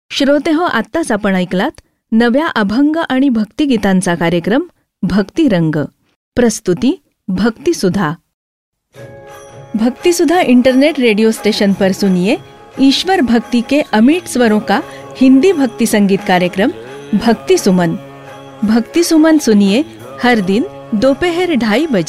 श्रोते हो, आत्ताच आपण ऐकलात नव्या अभंग आणि भक्तिगीतांचा कार्यक्रम भक्तिरंग. प्रस्तुति भक्तिसुधा. भक्तिसुधा इंटरनेट रेडियो स्टेशन पर सुनिए ईश्वर भक्ति के अमिट स्वरों का हिंदी भक्ति संगीत कार्यक्रम भक्ति सुमन. भक्ति सुमन सुनिए हर दिन दोपहर 2:30 बजे.